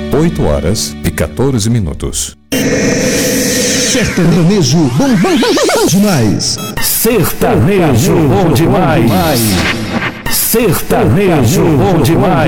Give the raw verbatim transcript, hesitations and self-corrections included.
oito horas e quatorze minutos. Sertanejo bom, bom, bom, bom demais. Sertanejo bom demais. Sertanejo bom demais.